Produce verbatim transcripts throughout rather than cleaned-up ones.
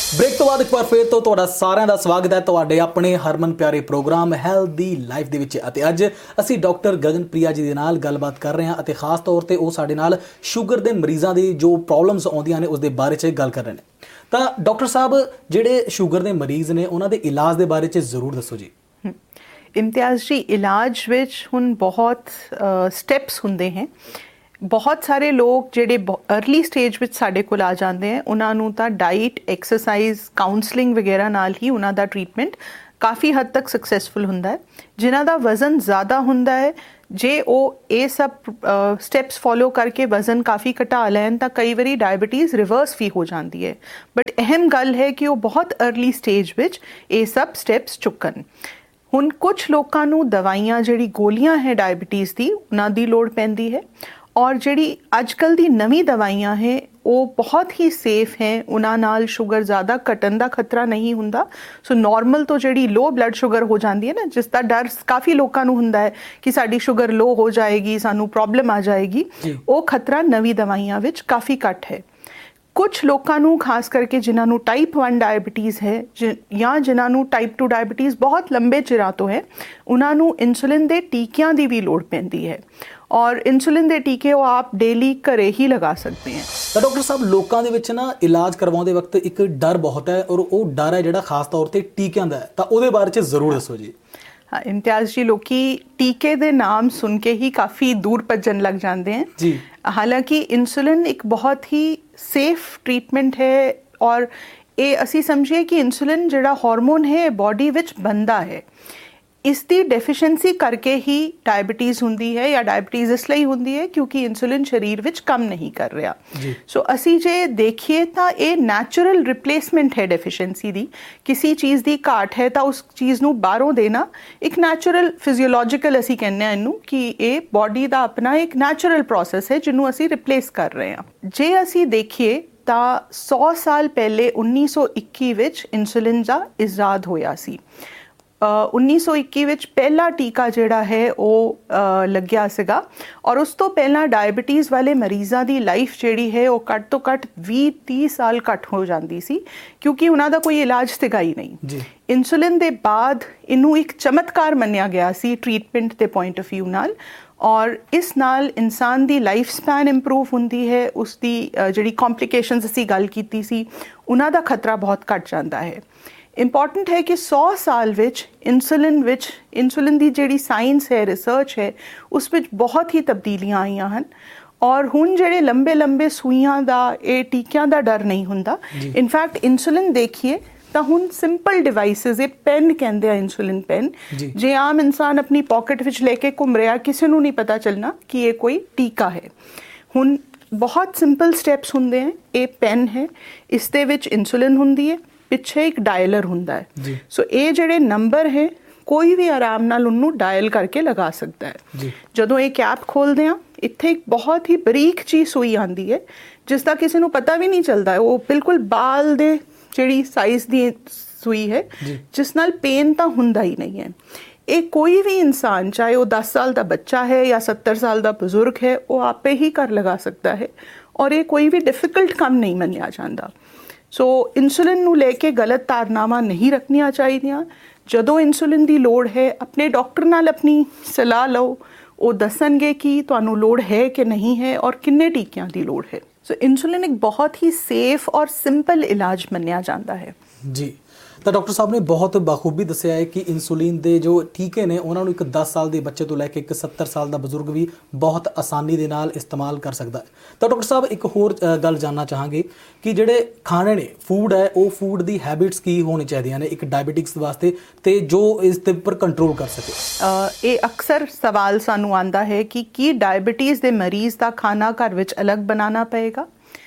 Break तो बाद एक बार फिर तो तुहाडा सारिਆਂ ਦਾ ਸਵਾਗਤ ਹੈ ਤੁਹਾਡੇ ਆਪਣੇ ਹਰਮਨ ਪਿਆਰੇ ਪ੍ਰੋਗਰਾਮ ਹੈਲਦੀ ਲਾਈਫ ਦੇ ਵਿੱਚ। ਅਤੇ ਅੱਜ ਅਸੀਂ ਡਾਕਟਰ ਗਗਨਪ੍ਰਿਆ ਜੀ ਦੇ ਨਾਲ ਗੱਲਬਾਤ ਕਰ ਰਹੇ ਹਾਂ ਅਤੇ ਖਾਸ ਤੌਰ ਤੇ ਉਹ ਸਾਡੇ ਨਾਲ ਸ਼ੂਗਰ ਦੇ ਮਰੀਜ਼ਾਂ ਦੀ ਜੋ ਪ੍ਰੋਬਲਮਸ ਆਉਂਦੀਆਂ ਨੇ ਉਸ ਦੇ ਬਾਰੇ 'ਚ ਗੱਲ ਕਰ ਰਹੇ ਨੇ। ਤਾਂ ਡਾਕਟਰ ਸਾਹਿਬ ਜਿਹੜੇ ਸ਼ੂਗਰ ਦੇ ਮਰੀਜ਼ ਨੇ ਉਹਨਾਂ ਦੇ ਇਲਾਜ ਦੇ ਬਾਰੇ 'ਚ ਜ਼ਰੂਰ ਦੱਸੋ ਜੀ। ਇਮਤਿਆਜ਼ ਜੀ, ਇਲਾਜ ਵਿੱਚ ਹੁਣ ਬਹੁਤ ਸਟੈਪਸ ਹੁੰਦੇ हैं। बहुत सारे लोग ਜਿਹੜੇ अर्ली ਸਟੇਜ ਵਿੱਚ ਸਾਡੇ ਕੋਲ ਆ ਜਾਂਦੇ ਹੈ ਉਹਨਾਂ ਨੂੰ ਤਾਂ ਡਾਈਟ, ਐਕਸਰਸਾਈਜ਼, ਕਾਉਂਸਲਿੰਗ ਵਗੈਰਾ ਨਾਲ ਹੀ ਉਹਨਾਂ ਦਾ ਟ੍ਰੀਟਮੈਂਟ ਕਾਫੀ ਹੱਦ ਤੱਕ ਸਕਸੈਸਫੁਲ ਹੁੰਦਾ ਹੈ। ਜਿਨ੍ਹਾਂ ਦਾ ਵਜ਼ਨ ਜ਼ਿਆਦਾ ਹੁੰਦਾ ਹੈ, ਜੇ ਉਹ ਇਹ ਸਭ ਸਟੈਪਸ ਫੋਲੋ ਕਰਕੇ ਵਜ਼ਨ ਕਾਫੀ ਘਟਾ ਲੈਣ ਤਾਂ ਕਈ ਵਾਰੀ ਡਾਇਬਟੀਜ਼ ਰਿਵਰਸ ਵੀ ਹੋ ਜਾਂਦੀ ਹੈ। ਬਟ ਅਹਿਮ ਗੱਲ ਹੈ ਕਿ ਉਹ ਬਹੁਤ अर्ਲੀ ਸਟੇਜ ਵਿੱਚ ਇਹ ਸਭ ਸਟੈਪਸ ਚੁੱਕਣ। ਹੁਣ ਕੁਝ ਲੋਕਾਂ ਨੂੰ ਦਵਾਈਆਂ, ਜਿਹੜੀ ਗੋਲੀਆਂ ਹੈ ਡਾਇਬਟੀਜ਼ ਦੀ, ਉਹਨਾਂ ਦੀ ਲੋੜ ਪੈਂਦੀ ਹੈ। ਔਰ ਜਿਹੜੀ ਅੱਜ ਕੱਲ੍ਹ ਦੀ ਨਵੀਂ ਦਵਾਈਆਂ ਹੈ ਉਹ ਬਹੁਤ ਹੀ ਸੇਫ ਹੈ, ਉਹਨਾਂ ਨਾਲ ਸ਼ੂਗਰ ਜ਼ਿਆਦਾ ਘਟਣ ਦਾ ਖਤਰਾ ਨਹੀਂ ਹੁੰਦਾ। ਸੋ ਨੋਰਮਲ ਤੋਂ ਜਿਹੜੀ ਲੋ ਬਲੱਡ ਸ਼ੂਗਰ ਹੋ ਜਾਂਦੀ ਹੈ ਨਾ, ਜਿਸ ਦਾ ਡਰ ਕਾਫੀ ਲੋਕਾਂ ਨੂੰ ਹੁੰਦਾ ਹੈ ਕਿ ਸਾਡੀ ਸ਼ੂਗਰ ਲੋ ਹੋ ਜਾਏਗੀ, ਸਾਨੂੰ ਪ੍ਰੋਬਲਮ ਆ ਜਾਏਗੀ, ਉਹ ਖਤਰਾ ਨਵੀਂ ਦਵਾਈਆਂ ਵਿੱਚ ਕਾਫੀ ਘੱਟ ਹੈ। ਕੁਝ ਲੋਕਾਂ ਨੂੰ ਖਾਸ ਕਰਕੇ ਜਿਨ੍ਹਾਂ ਨੂੰ ਟਾਈਪ ਵਨ ਡਾਇਬਟੀਜ਼ ਹੈ ਜਾਂ ਜਿਨ੍ਹਾਂ ਨੂੰ ਟਾਈਪ ਟੂ ਡਾਇਬਟੀਜ਼ ਬਹੁਤ ਲੰਬੇ ਚਿਰਾਂ ਤੋਂ ਹੈ, ਉਹਨਾਂ ਨੂੰ ਇਨਸੂਲਿਨ ਦੇ ਟੀਕਿਆਂ ਦੀ ਵੀ ਲੋੜ ਪੈਂਦੀ ਹੈ। ਔਰ ਇਨਸੂਲਿਨ ਦੇ ਟੀਕੇ ਉਹ ਆਪ ਡੇਲੀ ਘਰੇ ਹੀ ਲਗਾ ਸਕਦੇ ਹੈ। ਤਾਂ ਡਾਕਟਰ ਸਾਹਿਬ, ਲੋਕਾਂ ਦੇ ਵਿੱਚ ਨਾ ਇਲਾਜ ਕਰਵਾਉਂਦੇ ਵਕਤ ਇੱਕ ਡਰ ਬਹੁਤ ਹੈ ਔਰ ਉਹ ਡਰ ਹੈ ਜਿਹੜਾ ਖਾਸ ਤੌਰ ਤੇ ਟੀਕਿਆਂ ਦਾ ਹੈ, ਤਾਂ ਉਹਦੇ ਬਾਰੇ 'ਚ ਜ਼ਰੂਰ ਦੱਸੋ ਜੀ। ਹਾਂ ਇਮਤਿਆਜ਼ ਜੀ, ਲੋਕੀ ਟੀਕੇ ਦੇ ਨਾਮ ਸੁਣ ਕੇ ਹੀ ਕਾਫੀ ਦੂਰ ਭੱਜਣ ਲੱਗ ਜਾਂਦੇ हैं जी। ਹਾਲਾਂਕਿ ਇਨਸੂਲਿਨ ਇੱਕ ਬਹੁਤ ਹੀ ਸੇਫ ਟ੍ਰੀਟਮੈਂਟ ਹੈ ਔਰ ਇਹ ਅਸੀਂ ਸਮਝੀਏ ਕਿ ਇਨਸੂਲਿਨ ਜਿਹੜਾ ਹਾਰਮੋਨ ਹੈ ਬਾਡੀ ਵਿੱਚ ਬਣਦਾ ਹੈ। ਇਸ ਦੀ ਡੈਫੀਸ਼ੀਐਂਸੀ ਕਰਕੇ ਹੀ ਡਾਇਬਟੀਜ਼ ਹੁੰਦੀ ਹੈ ਜਾਂ ਡਾਇਬਟੀਜ਼ ਇਸ ਲਈ ਹੁੰਦੀ ਹੈ ਕਿਉਂਕਿ ਇਨਸੂਲਿਨ ਸਰੀਰ ਵਿੱਚ ਕੰਮ ਨਹੀਂ ਕਰ ਰਿਹਾ। ਸੋ ਅਸੀਂ ਜੇ ਦੇਖੀਏ ਤਾਂ ਇਹ ਨੈਚੁਰਲ ਰਿਪਲੇਸਮੈਂਟ ਹੈ ਡੈਫੀਸ਼ੀਐਂਸੀ ਦੀ। ਕਿਸੇ ਚੀਜ਼ ਦੀ ਘਾਟ ਹੈ ਤਾਂ ਉਸ ਚੀਜ਼ ਨੂੰ ਬਾਹਰੋਂ ਦੇਣਾ ਇੱਕ ਨੈਚੁਰਲ ਫਿਜ਼ੀਓਲੋਜੀਕਲ, ਅਸੀਂ ਕਹਿੰਦੇ ਹਾਂ ਇਹਨੂੰ, ਕਿ ਇਹ ਬਾਡੀ ਦਾ ਆਪਣਾ ਇੱਕ ਨੈਚੁਰਲ ਪ੍ਰੋਸੈਸ ਹੈ ਜਿਹਨੂੰ ਅਸੀਂ ਰਿਪਲੇਸ ਕਰ ਰਹੇ ਹਾਂ। ਜੇ ਅਸੀਂ ਦੇਖੀਏ ਤਾਂ ਸੌ ਸਾਲ ਪਹਿਲੇ ਉੱਨੀ ਸੌ ਇੱਕੀ ਵਿੱਚ ਇਨਸੂਲਿਨ ਦਾ ਇਜਾਦ ਹੋਇਆ ਸੀ। ਉੱਨੀ ਸੌ ਇੱਕੀ ਵਿੱਚ ਪਹਿਲਾ ਟੀਕਾ ਜਿਹੜਾ ਹੈ ਉਹ ਲੱਗਿਆ ਸੀਗਾ ਔਰ ਉਸ ਤੋਂ ਪਹਿਲਾਂ ਡਾਇਬਟੀਜ਼ ਵਾਲੇ ਮਰੀਜ਼ਾਂ ਦੀ ਲਾਈਫ ਜਿਹੜੀ ਹੈ ਉਹ ਘੱਟ ਤੋਂ ਘੱਟ ਵੀਹ ਤੀਹ ਸਾਲ ਘੱਟ ਹੋ ਜਾਂਦੀ ਸੀ ਕਿਉਂਕਿ ਉਹਨਾਂ ਦਾ ਕੋਈ ਇਲਾਜ ਸੀਗਾ ਹੀ ਨਹੀਂ। ਇਨਸੂਲਿਨ ਦੇ ਬਾਅਦ ਇਹਨੂੰ ਇੱਕ ਚਮਤਕਾਰ ਮੰਨਿਆ ਗਿਆ ਸੀ ਟ੍ਰੀਟਮੈਂਟ ਦੇ ਪੁਆਇੰਟ ਆਫ ਵਿਊ ਨਾਲ, ਔਰ ਇਸ ਨਾਲ ਇਨਸਾਨ ਦੀ ਲਾਈਫ ਸਪੈਨ ਇੰਪਰੂਵ ਹੁੰਦੀ ਹੈ। ਉਸ ਦੀ ਜਿਹੜੀ ਕੰਪਲਿਕੇਸ਼ਨਸ ਅਸੀਂ ਗੱਲ ਕੀਤੀ ਸੀ ਉਹਨਾਂ ਦਾ ਖਤਰਾ ਬਹੁਤ ਘੱਟ ਜਾਂਦਾ ਹੈ। ਇੰਪੋਰਟੈਂਟ ਹੈ ਕਿ ਸੌ ਸਾਲ ਵਿੱਚ ਇਨਸੂਲਿਨ ਵਿੱਚ ਇਨਸੂਲਿਨ ਦੀ ਜਿਹੜੀ ਸਾਇੰਸ ਹੈ, ਰਿਸਰਚ ਹੈ, ਉਸ ਵਿੱਚ ਬਹੁਤ ਹੀ ਤਬਦੀਲੀਆਂ ਆਈਆਂ ਹਨ ਔਰ ਹੁਣ ਜਿਹੜੇ ਲੰਬੇ ਲੰਬੇ ਸੂਈਆਂ ਦਾ, ਇਹ ਟੀਕਿਆਂ ਦਾ ਡਰ ਨਹੀਂ ਹੁੰਦਾ। ਇਨਫੈਕਟ ਇਨਸੂਲਿਨ ਦੇਖੀਏ ਤਾਂ ਹੁਣ ਸਿੰਪਲ ਡਿਵਾਈਸਿਸ, ਇਹ ਪੈਨ ਕਹਿੰਦੇ ਆ ਇਨਸੂਲਿਨ ਪੈਨ, ਜੇ ਆਮ ਇਨਸਾਨ ਆਪਣੀ ਪਾਕਟ ਵਿੱਚ ਲੈ ਕੇ ਘੁੰਮ ਰਿਹਾ, ਕਿਸੇ ਨੂੰ ਨਹੀਂ ਪਤਾ ਚੱਲਣਾ ਕਿ ਇਹ ਕੋਈ ਟੀਕਾ ਹੈ। ਹੁਣ ਬਹੁਤ ਸਿੰਪਲ ਸਟੈਪਸ ਹੁੰਦੇ ਹੈ। ਇਹ ਪੈਨ ਹੈ, ਇਸ ਦੇ ਵਿੱਚ ਇਨਸੂਲਿਨ ਹੁੰਦੀ ਹੈ, ਪਿੱਛੇ ਇੱਕ ਡਾਇਲਰ ਹੁੰਦਾ ਹੈ। ਸੋ ਇਹ ਜਿਹੜੇ ਨੰਬਰ ਹੈ ਕੋਈ ਵੀ ਆਰਾਮ ਨਾਲ ਉਹਨੂੰ ਡਾਇਲ ਕਰਕੇ ਲਗਾ ਸਕਦਾ ਹੈ। ਜਦੋਂ ਇਹ ਕੈਪ ਖੋਲਦੇ ਹਾਂ, ਇੱਥੇ ਇੱਕ ਬਹੁਤ ਹੀ ਬਰੀਕ ਚੀਜ਼ ਸੂਈ ਆਉਂਦੀ ਹੈ ਜਿਸ ਦਾ ਕਿਸੇ ਨੂੰ ਪਤਾ ਵੀ ਨਹੀਂ ਚੱਲਦਾ। ਉਹ ਬਿਲਕੁਲ ਬਾਲ ਦੇ ਜਿਹੜੀ ਸਾਈਜ਼ ਦੀ ਸੂਈ ਹੈ ਜਿਸ ਨਾਲ ਪੇਨ ਤਾਂ ਹੁੰਦਾ ਹੀ ਨਹੀਂ ਹੈ। ਇਹ ਕੋਈ ਵੀ ਇਨਸਾਨ, ਚਾਹੇ ਉਹ ਦਸ ਸਾਲ ਦਾ ਬੱਚਾ ਹੈ ਜਾਂ ਸੱਤਰ ਸਾਲ ਦਾ ਬਜ਼ੁਰਗ ਹੈ, ਉਹ ਆਪੇ ਹੀ ਕਰ ਲਗਾ ਸਕਦਾ ਹੈ ਔਰ ਇਹ ਕੋਈ ਵੀ ਡਿਫਿਕਲਟ ਕੰਮ ਨਹੀਂ ਮੰਨਿਆ ਜਾਂਦਾ। ਸੋ ਇਨਸੂਲਿਨ ਨੂੰ ਲੈ ਕੇ ਗਲਤ ਧਾਰਨਾਵਾਂ ਨਹੀਂ ਰੱਖਣੀਆਂ ਚਾਹੀਦੀਆਂ। ਜਦੋਂ ਇਨਸੂਲਿਨ ਦੀ ਲੋੜ ਹੈ ਆਪਣੇ ਡਾਕਟਰ ਨਾਲ ਆਪਣੀ ਸਲਾਹ ਲਓ, ਉਹ ਦੱਸਣਗੇ ਕਿ ਤੁਹਾਨੂੰ ਲੋੜ ਹੈ ਕਿ ਨਹੀਂ ਹੈ ਔਰ ਕਿੰਨੇ ਟੀਕਿਆਂ ਦੀ ਲੋੜ ਹੈ। ਸੋ ਇਨਸੂਲਿਨ ਇੱਕ ਬਹੁਤ ਹੀ ਸੇਫ ਔਰ ਸਿੰਪਲ ਇਲਾਜ ਮੰਨਿਆ ਜਾਂਦਾ ਹੈ ਜੀ। ਤਾਂ ਡਾਕਟਰ ਸਾਹਿਬ ਨੇ ਬਹੁਤ ਬਾਖੂਬੀ ਦੱਸਿਆ ਹੈ ਕਿ ਇਨਸੂਲਿਨ ਦੇ ਜੋ ਟੀਕੇ ਨੇ ਉਹਨਾਂ ਨੂੰ ਇੱਕ ਦਸ ਸਾਲ ਦੇ ਬੱਚੇ ਤੋਂ ਲੈ ਕੇ ਇੱਕ ਸੱਤਰ ਸਾਲ ਦਾ ਬਜ਼ੁਰਗ ਵੀ ਬਹੁਤ ਆਸਾਨੀ ਦੇ ਨਾਲ ਇਸਤੇਮਾਲ ਕਰ ਸਕਦਾ ਹੈ। ਤਾਂ ਡਾਕਟਰ ਸਾਹਿਬ ਇੱਕ ਹੋਰ ਗੱਲ ਜਾਣਨਾ ਚਾਹਾਂਗੇ ਕਿ ਜਿਹੜੇ ਖਾਣੇ ਨੇ, ਫੂਡ ਹੈ, ਉਹ ਫੂਡ ਦੀ ਹੈਬਿਟਸ ਕੀ ਹੋਣੀ ਚਾਹੀਦੀਆਂ ਨੇ ਇੱਕ ਡਾਇਬਟਿਕਸ ਵਾਸਤੇ ਤੇ ਜੋ ਇਸ ਦੇ ਉੱਪਰ ਕੰਟਰੋਲ ਕਰ ਸਕੇ। ਇਹ ਅਕਸਰ ਸਵਾਲ ਸਾਨੂੰ ਆਉਂਦਾ ਹੈ ਕਿ ਕੀ ਡਾਇਬਟੀਜ਼ ਦੇ ਮਰੀਜ਼ ਦਾ ਖਾਣਾ ਘਰ ਵਿੱਚ ਅਲੱਗ ਬਣਾਉਣਾ ਪਏਗਾ।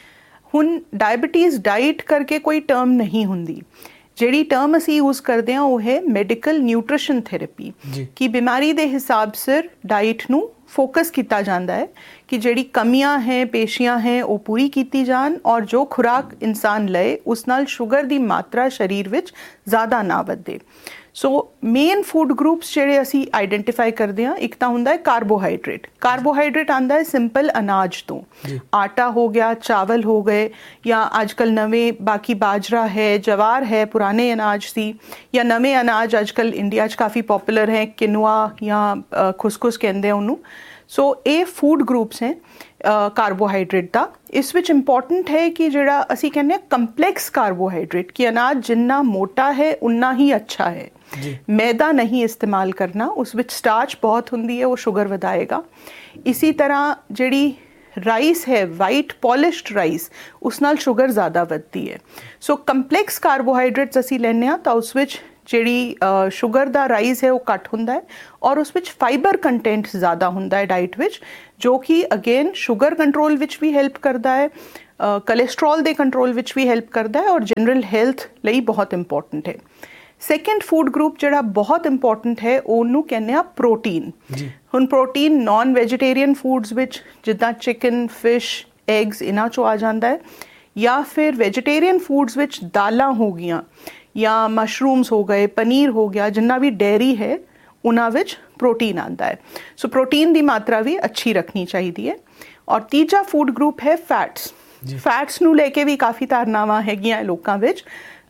ਹੁਣ ਡਾਇਬਟੀਜ਼ ਡਾਈਟ ਕਰਕੇ ਕੋਈ ਟਰਮ ਨਹੀਂ ਹੁੰਦੀ। ਜਿਹੜੀ ਟਰਮ ਅਸੀਂ ਯੂਜ਼ ਕਰਦੇ ਹਾਂ ਉਹ ਹੈ ਮੈਡੀਕਲ ਨਿਊਟ੍ਰੀਸ਼ਨ ਥੈਰੇਪੀ, ਕਿ ਬਿਮਾਰੀ ਦੇ ਹਿਸਾਬ ਸਿਰ ਡਾਈਟ ਨੂੰ ਫੋਕਸ ਕੀਤਾ ਜਾਂਦਾ ਹੈ कि ਜਿਹੜੀ ਕਮੀਆਂ ਹੈ ਪੇਸ਼ੀਆਂ ਹੈ ਉਹ ਪੂਰੀ ਕੀਤੀ ਜਾਣ ਔਰ ਜੋ ਖੁਰਾਕ ਇਨਸਾਨ ਲਏ ਉਸ ਨਾਲ ਸ਼ੂਗਰ ਦੀ ਮਾਤਰਾ ਸਰੀਰ ਵਿੱਚ ਜ਼ਿਆਦਾ ਨਾ ਵਧੇ। ਸੋ ਮੇਨ ਫੂਡ ਗਰੁੱਪਸ ਜਿਹੜੇ ਅਸੀਂ ਆਈਡੈਂਟੀਫਾਈ ਕਰਦੇ ਹਾਂ, ਇੱਕ ਤਾਂ ਹੁੰਦਾ ਹੈ ਕਾਰਬੋਹਾਈਡਰੇਟ। ਕਾਰਬੋਹਾਈਡਰੇਟ ਆਉਂਦਾ ਹੈ ਸਿੰਪਲ ਅਨਾਜ ਤੋਂ, ਆਟਾ ਹੋ ਗਿਆ, ਚਾਵਲ ਹੋ ਗਏ, ਜਾਂ ਅੱਜ ਕੱਲ੍ਹ ਨਵੇਂ ਬਾਕੀ ਬਾਜਰਾ ਹੈ, ਜਵਾਰ ਹੈ, ਪੁਰਾਣੇ ਅਨਾਜ ਸੀ, ਜਾਂ ਨਵੇਂ ਅਨਾਜ ਅੱਜ ਕੱਲ੍ਹ ਇੰਡੀਆ 'ਚ ਕਾਫੀ ਪੋਪੂਲਰ ਹੈ, ਕਿਨੂਆ ਜਾਂ ਖੁਸਖੁਸ ਕਹਿੰਦੇ ਆ ਉਹਨੂੰ। ਸੋ ਇਹ ਫੂਡ ਗਰੁੱਪਸ ਹੈ ਕਾਰਬੋਹਾਈਡਰੇਟ ਦਾ। ਇਸ ਵਿੱਚ ਇੰਪੋਰਟੈਂਟ ਹੈ ਕਿ ਜਿਹੜਾ ਅਸੀਂ ਕਹਿੰਦੇ ਹਾਂ ਕੰਪਲੈਕਸ ਕਾਰਬੋਹਾਈਡਰੇਟ, ਕਿ ਅਨਾਜ ਜਿੰਨਾ ਮੋਟਾ ਹੈ ਉਨਾ ਹੀ ਅੱਛਾ ਹੈ। ਮੈਦਾ ਨਹੀਂ ਇਸਤੇਮਾਲ ਕਰਨਾ, ਉਸ ਵਿੱਚ ਸਟਾਰਚ ਬਹੁਤ ਹੁੰਦੀ ਹੈ, ਉਹ ਸ਼ੂਗਰ ਵਧਾਏਗਾ। ਇਸੀ ਤਰ੍ਹਾਂ ਜਿਹੜੀ ਰਾਈਸ ਹੈ, ਵਾਈਟ ਪੋਲਿਸ਼ਡ ਰਾਈਸ, ਉਸ ਨਾਲ ਸ਼ੂਗਰ ਜ਼ਿਆਦਾ ਵੱਧਦੀ ਹੈ। ਸੋ ਕੰਪਲੈਕਸ ਕਾਰਬੋਹਾਈਡਰੇਟਸ ਅਸੀਂ ਲੈਂਦੇ ਹਾਂ ਤਾਂ ਉਸ ਵਿੱਚ ਜਿਹੜੀ ਸ਼ੂਗਰ ਦਾ ਰਾਈਜ਼ ਹੈ ਉਹ ਘੱਟ ਹੁੰਦਾ ਹੈ ਔਰ ਉਸ ਵਿੱਚ ਫਾਈਬਰ ਕੰਟੈਂਟ ਜ਼ਿਆਦਾ ਹੁੰਦਾ ਹੈ ਡਾਈਟ ਵਿੱਚ, ਜੋ ਕਿ ਅਗੇਨ ਸ਼ੂਗਰ ਕੰਟਰੋਲ ਵਿੱਚ ਵੀ ਹੈਲਪ ਕਰਦਾ ਹੈ, ਕੋਲੇਸਟਰੋਲ ਦੇ ਕੰਟਰੋਲ ਵਿੱਚ ਵੀ ਹੈਲਪ ਕਰਦਾ ਹੈ ਔਰ ਜਨਰਲ ਹੈਲਥ ਲਈ ਬਹੁਤ ਇੰਪੋਰਟੈਂਟ ਹੈ। ਸੈਕੰਡ ਫੂਡ ਗਰੁੱਪ ਜਿਹੜਾ ਬਹੁਤ ਇੰਪੋਰਟੈਂਟ ਹੈ ਉਹਨੂੰ ਕਹਿੰਦੇ ਆ ਪ੍ਰੋਟੀਨ। ਹੁਣ ਪ੍ਰੋਟੀਨ ਨਾਨ ਵੈਜੀਟੇਰੀਅਨ ਫੂਡਸ ਵਿੱਚ ਜਿੱਦਾਂ ਚਿਕਨ, ਫਿਸ਼, ਐਗਸ ਇਹਨਾਂ 'ਚੋਂ ਆ ਜਾਂਦਾ ਹੈ, ਜਾਂ ਫਿਰ ਵੈਜੀਟੇਰੀਅਨ ਫੂਡਸ ਵਿੱਚ ਦਾਲਾਂ ਹੋ ਗਈਆਂ ਜਾਂ ਮਸ਼ਰੂਮਸ ਹੋ ਗਏ, ਪਨੀਰ ਹੋ ਗਿਆ, ਜਿੰਨਾ ਵੀ ਡੇਅਰੀ ਹੈ ਉਹਨਾਂ ਵਿੱਚ ਪ੍ਰੋਟੀਨ ਆਉਂਦਾ ਹੈ। ਸੋ ਪ੍ਰੋਟੀਨ ਦੀ ਮਾਤਰਾ ਵੀ ਅੱਛੀ ਰੱਖਣੀ ਚਾਹੀਦੀ ਹੈ। ਔਰ ਤੀਜਾ ਫੂਡ ਗਰੁੱਪ ਹੈ ਫੈਟਸ। ਫੈਟਸ ਨੂੰ ਲੈ ਕੇ ਵੀ ਕਾਫੀ ਧਾਰਨਾਵਾਂ ਹੈਗੀਆਂ ਲੋਕਾਂ ਵਿੱਚ।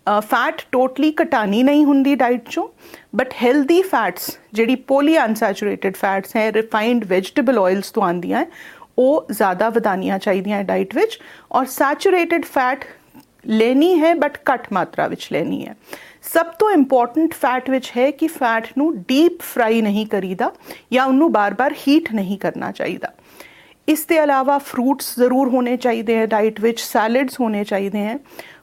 ਫੈਟ ਟੋਟਲੀ ਘਟਾਣੀ ਨਹੀਂ ਹੁੰਦੀ ਡਾਈਟ 'ਚੋਂ, ਬਟ ਹੈਲਦੀ ਫੈਟਸ ਜਿਹੜੀ ਪੋਲੀ ਅਨਸੈਚੂਰੇਟਡ ਫੈਟਸ ਹੈ, ਰਿਫਾਈਨਡ ਵੈਜੀਟੇਬਲ ਆਇਲਸ ਤੋਂ ਆਉਂਦੀਆਂ ਹੈ, ਉਹ ਜ਼ਿਆਦਾ ਵਧਾਉਣੀਆਂ ਚਾਹੀਦੀਆਂ ਡਾਈਟ ਵਿੱਚ। ਔਰ ਸੈਚੂਰੇਟਡ ਫੈਟ ਲੈਣੀ ਹੈ ਬਟ ਘੱਟ ਮਾਤਰਾ ਵਿੱਚ ਲੈਣੀ ਹੈ। ਸਭ ਤੋਂ ਇੰਪੋਰਟੈਂਟ ਫੈਟ ਵਿੱਚ ਹੈ ਕਿ ਫੈਟ ਨੂੰ ਡੀਪ ਫਰਾਈ ਨਹੀਂ ਕਰੀਦਾ ਜਾਂ ਉਹਨੂੰ ਬਾਰ-ਬਾਰ ਹੀਟ ਨਹੀਂ ਕਰਨਾ ਚਾਹੀਦਾ। ਇਸ ਦੇ ਇਲਾਵਾ ਫਰੂਟਸ ਜ਼ਰੂਰ ਹੋਣੇ ਚਾਹੀਦੇ ਹੈ ਡਾਈਟ ਵਿੱਚ, ਸੈਲਡਸ ਹੋਣੇ ਚਾਹੀਦੇ ਹੈ,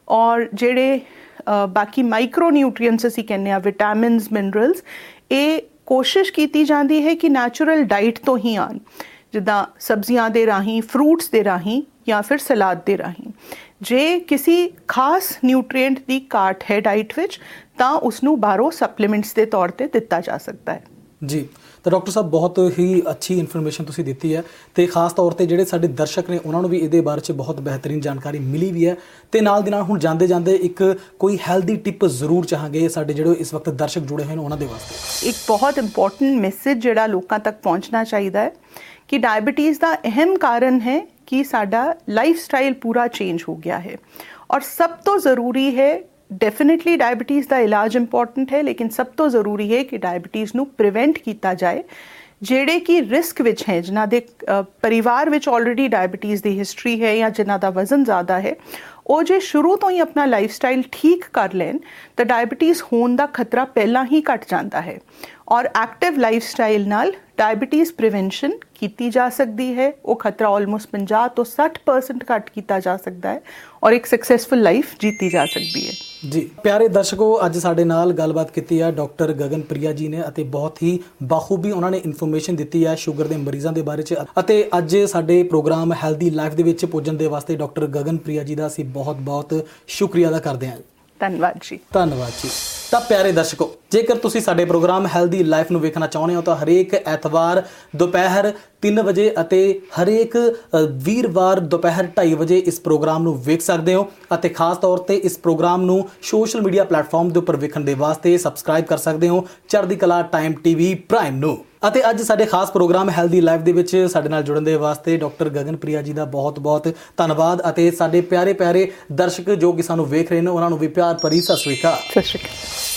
ਔਰ ਜਿਹੜੇ ਬਾਕੀ ਮਾਈਕਰੋ ਨਿਊਟਰੀਐਂਟਸ ਅਸੀਂ ਕਹਿੰਦੇ ਹਾਂ, ਵਿਟਾਮਿਨਸ, ਮਿਨਰਲਸ, ਇਹ ਕੋਸ਼ਿਸ਼ ਕੀਤੀ ਜਾਂਦੀ ਹੈ ਕਿ ਨੈਚੁਰਲ ਡਾਈਟ ਤੋਂ ਹੀ ਆਉਣ, ਜਿੱਦਾਂ ਸਬਜ਼ੀਆਂ ਦੇ ਰਾਹੀਂ, ਫਰੂਟਸ ਦੇ ਰਾਹੀਂ ਜਾਂ ਫਿਰ ਸਲਾਦ ਦੇ ਰਾਹੀਂ। ਜੇ ਕਿਸੇ ਖਾਸ ਨਿਊਟਰੀਐਂਟ ਦੀ ਘਾਟ ਹੈ ਡਾਈਟ ਵਿੱਚ ਤਾਂ ਉਸਨੂੰ ਬਾਹਰੋਂ ਸਪਲੀਮੈਂਟਸ ਦੇ ਤੌਰ ਤੇ ਦਿੱਤਾ ਜਾ ਸਕਦਾ ਹੈ। ਜੀ, ਤਾਂ ਡਾਕਟਰ ਸਾਹਿਬ ਬਹੁਤ ਹੀ ਅੱਛੀ ਇਨਫੋਰਮੇਸ਼ਨ ਤੁਸੀਂ ਦਿੱਤੀ ਹੈ, ਤੇ ਖਾਸ ਤੌਰ ਤੇ ਜਿਹੜੇ ਸਾਡੇ ਦਰਸ਼ਕ ਨੇ ਉਹਨਾਂ ਨੂੰ ਵੀ ਇਹਦੇ ਬਾਰੇ 'ਚ ਬਹੁਤ ਬਿਹਤਰੀਨ ਜਾਣਕਾਰੀ ਮਿਲੀ ਵੀ ਹੈ। ਤੇ ਨਾਲ ਦੀ ਨਾਲ ਹੁਣ ਜਾਂਦੇ ਜਾਂਦੇ ਇੱਕ ਕੋਈ ਹੈਲਦੀ ਟਿਪ ਜ਼ਰੂਰ ਚਾਹਾਂਗੇ ਸਾਡੇ ਜਿਹੜੇ ਇਸ ਵਕਤ ਦਰਸ਼ਕ ਜੁੜੇ ਹੋਏ ਨੇ ਉਹਨਾਂ ਦੇ ਵਾਸਤੇ। ਇੱਕ ਬਹੁਤ ਇੰਪੋਰਟੈਂਟ ਮੈਸੇਜ ਜਿਹੜਾ ਲੋਕਾਂ ਤੱਕ ਪਹੁੰਚਣਾ ਚਾਹੀਦਾ ਹੈ ਕਿ ਡਾਇਬਟੀਜ਼ ਦਾ ਅਹਿਮ ਕਾਰਨ ਹੈ ਕਿ ਸਾਡਾ ਲਾਈਫ ਸਟਾਈਲ ਪੂਰਾ ਚੇਂਜ ਹੋ ਗਿਆ ਹੈ। ਔਰ ਸਭ ਤੋਂ ਜ਼ਰੂਰੀ ਹੈ, ਡੈਫੀਨੇਟਲੀ ਡਾਇਬਟੀਜ਼ ਦਾ ਇਲਾਜ ਇੰਪੋਰਟੈਂਟ ਹੈ, ਲੇਕਿਨ ਸਭ ਤੋਂ ਜ਼ਰੂਰੀ ਹੈ ਕਿ ਡਾਇਬਟੀਜ਼ ਨੂੰ ਪ੍ਰੀਵੈਂਟ ਕੀਤਾ ਜਾਏ। ਜਿਹੜੇ ਕਿ ਰਿਸਕ ਵਿੱਚ ਹੈ, ਜਿਨ੍ਹਾਂ ਦੇ ਪਰਿਵਾਰ ਵਿੱਚ ਆਲਰੇਡੀ ਡਾਇਬਟੀਜ਼ ਦੀ ਹਿਸਟਰੀ ਹੈ ਜਾਂ ਜਿਨ੍ਹਾਂ ਦਾ ਵਜ਼ਨ ਜ਼ਿਆਦਾ ਹੈ, ਉਹ ਜੇ ਸ਼ੁਰੂ ਤੋਂ ਹੀ ਆਪਣਾ ਲਾਈਫ ਸਟਾਈਲ ਠੀਕ ਕਰ ਲੈਣ ਤਾਂ ਡਾਇਬਟੀਜ਼ ਹੋਣ ਦਾ ਖਤਰਾ ਪਹਿਲਾਂ ਹੀ ਘਟ ਜਾਂਦਾ ਹੈ। ਔਰ ਐਕਟਿਵ ਲਾਈਫ ਸਟਾਈਲ ਨਾਲ ਡਾਇਬਟੀਜ਼ ਪ੍ਰੀਵੈਂਸ਼ਨ ਕੀਤੀ ਜਾ ਸਕਦੀ ਹੈ। ਉਹ ਖਤਰਾ ਆਲਮੋਸਟ ਪੰਜਾਹ ਤੋਂ ਸੱਠ ਪਰਸੈਂਟ ਘੱਟ ਕੀਤਾ ਜਾ ਸਕਦਾ ਹੈ ਔਰ ਇੱਕ ਸਕਸੈਸਫੁਲ ਲਾਈਫ ਜੀਤੀ ਜਾ ਸਕਦੀ ਹੈ। ਜੀ ਪਿਆਰੇ ਦਰਸ਼ਕੋ, ਅੱਜ ਸਾਡੇ ਨਾਲ ਗੱਲਬਾਤ ਕੀਤੀ ਹੈ ਡਾਕਟਰ ਗਗਨਪ੍ਰਿਆ ਜੀ ਨੇ, ਅਤੇ ਬਹੁਤ ਹੀ ਬਾਖੂਬੀ ਉਹਨਾਂ ਨੇ ਇਨਫੋਰਮੇਸ਼ਨ ਦਿੱਤੀ ਹੈ ਸ਼ੂਗਰ ਦੇ ਮਰੀਜ਼ਾਂ ਦੇ ਬਾਰੇ 'ਚ। ਅਤੇ ਅੱਜ ਸਾਡੇ ਪ੍ਰੋਗਰਾਮ ਹੈਲਦੀ ਲਾਈਫ ਦੇ ਵਿੱਚ ਪੁੱਜਣ ਦੇ ਵਾਸਤੇ ਡਾਕਟਰ ਗਗਨਪ੍ਰਿਆ ਜੀ ਦਾ ਅਸੀਂ ਬਹੁਤ ਬਹੁਤ ਸ਼ੁਕਰੀਆ ਅਦਾ ਕਰਦੇ ਹਾਂ। ਧੰਨਵਾਦ ਜੀ। ਧੰਨਵਾਦ ਜੀ। ਤਾਂ ਪਿਆਰੇ ਦਰਸ਼ਕੋ, ਜੇਕਰ ਤੁਸੀਂ ਸਾਡੇ ਪ੍ਰੋਗਰਾਮ ਹੈਲਦੀ ਲਾਈਫ ਨੂੰ ਵੇਖਣਾ ਚਾਹੁੰਦੇ ਹੋ ਤਾਂ ਹਰੇਕ ਐਤਵਾਰ ਦੁਪਹਿਰ ਤਿੰਨ ਵਜੇ ਅਤੇ ਹਰੇਕ ਵੀਰਵਾਰ ਦੁਪਹਿਰ ਢਾਈ ਵਜੇ ਇਸ ਪ੍ਰੋਗਰਾਮ ਨੂੰ ਵੇਖ ਸਕਦੇ ਹੋ। ਅਤੇ ਖਾਸ ਤੌਰ ਤੇ ਇਸ ਪ੍ਰੋਗਰਾਮ ਨੂੰ ਸੋਸ਼ਲ ਮੀਡੀਆ ਪਲੇਟਫਾਰਮ ਦੇ ਉੱਪਰ ਵੇਖਣ ਦੇ ਵਾਸਤੇ ਸਬਸਕ੍ਰਾਈਬ ਕਰ ਸਕਦੇ ਹੋ ਚੜ੍ਹਦੀ ਕਲਾ ਟਾਈਮ ਟੀਵੀ ਪ੍ਰਾਈਮ ਨੂੰ। ਅਤੇ ਅੱਜ ਸਾਡੇ ਖਾਸ ਪ੍ਰੋਗਰਾਮ ਹੈਲਦੀ ਲਾਈਫ ਦੇ ਵਿੱਚ ਸਾਡੇ ਨਾਲ ਜੁੜਨ ਦੇ ਵਾਸਤੇ ਡਾਕਟਰ ਗਗਨਪ੍ਰਿਆ ਜੀ ਦਾ ਬਹੁਤ ਬਹੁਤ ਧੰਨਵਾਦ। ਅਤੇ ਸਾਡੇ ਪਿਆਰੇ ਪਿਆਰੇ ਦਰਸ਼ਕ ਜੋ ਕਿ ਸਾਨੂੰ ਵੇਖ ਰਹੇ ਨੇ ਉਹਨਾਂ ਨੂੰ ਵੀ ਪਿਆਰ ਭਰੀ ਸਤਿ ਸ਼੍ਰੀ ਅਕਾਲ। ਸਤਿ ਸ਼੍ਰੀ ਅਕਾਲ।